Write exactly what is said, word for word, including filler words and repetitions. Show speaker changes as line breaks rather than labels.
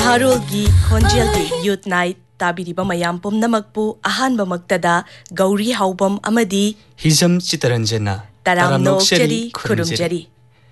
Maharolgi Khonjelgi Youth Night Tabiriba Mayam Pumnamakpu Ahanba Maktada Gauri Haubam Amadi
Hizam Chitaranjana
Taram Nokjari Kurumjari